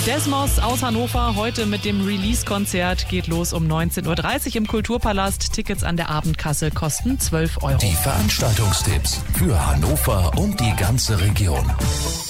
Desmos aus Hannover, heute mit dem Release-Konzert, geht los um 19.30 Uhr im Kulturpalast. Tickets an der Abendkasse kosten 12 Euro. Die Veranstaltungstipps für Hannover und die ganze Region.